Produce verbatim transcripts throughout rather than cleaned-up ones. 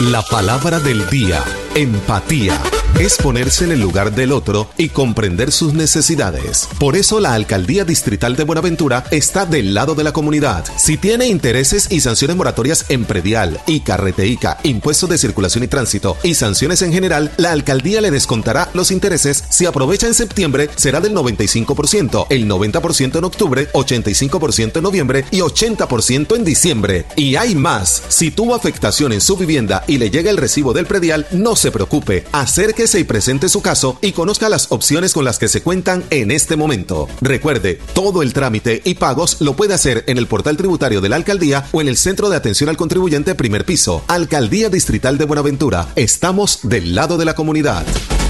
La palabra del día, empatía. Es ponerse en el lugar del otro y comprender sus necesidades. Por eso la Alcaldía Distrital de Buenaventura está del lado de la comunidad. Si tiene intereses y sanciones moratorias en predial, ICA, Reteica, impuestos de circulación y tránsito y sanciones en general, la Alcaldía le descontará los intereses. Si aprovecha en septiembre, será del noventa y cinco por ciento, el noventa por ciento en octubre, ochenta y cinco por ciento en noviembre y ochenta por ciento en diciembre. Y hay más. Si tuvo afectación en su vivienda y le llega el recibo del predial, no se preocupe. Acérquese y presente su caso y conozca las opciones con las que se cuentan en este momento. Recuerde, todo el trámite y pagos lo puede hacer en el portal tributario de la Alcaldía o en el Centro de Atención al Contribuyente primer piso. Alcaldía Distrital de Buenaventura. Estamos del lado de la comunidad.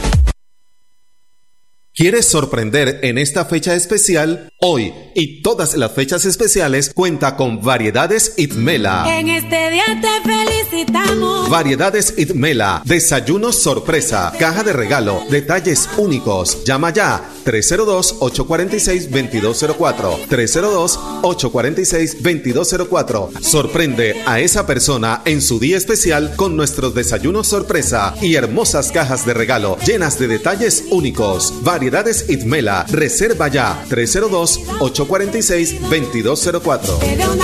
¿Quieres sorprender en esta fecha especial? Hoy y todas las fechas especiales cuenta con Variedades Itmela. En este día te felicitamos. Variedades Itmela, desayunos sorpresa, caja de regalo, detalles únicos. Llama ya tres cero dos, ocho cuatro seis, dos dos cero cuatro, tres cero dos, ocho cuatro seis, dos dos cero cuatro. Sorprende a esa persona en su día especial con nuestros desayunos sorpresa y hermosas cajas de regalo llenas de detalles únicos. Variedades Itmela, reserva ya tres cero dos, ocho cuatro seis, dos dos cero cuatro.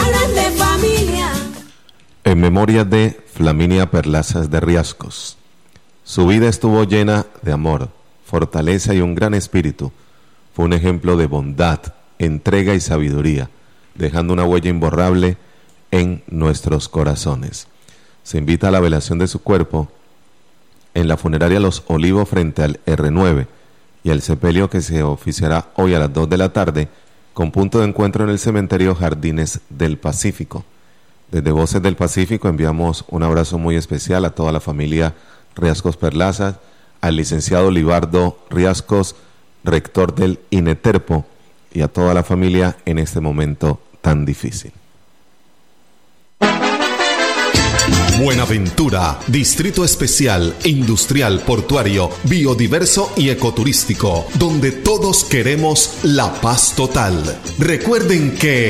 En memoria de Flaminia Perlazas de Riascos. Su vida estuvo llena de amor, fortaleza y un gran espíritu. Fue un ejemplo de bondad, entrega y sabiduría, dejando una huella imborrable en nuestros corazones. Se invita a la velación de su cuerpo en la funeraria Los Olivos frente al erre nueve y el sepelio que se oficiará hoy a las dos de la tarde con punto de encuentro en el cementerio Jardines del Pacífico. Desde Voces del Pacífico enviamos un abrazo muy especial a toda la familia Riascos Perlazas, al licenciado Libardo Riascos, rector del INETERPO, y a toda la familia en este momento tan difícil. Buenaventura, Distrito Especial, Industrial, Portuario, Biodiverso y Ecoturístico, donde todos queremos la paz total. Recuerden que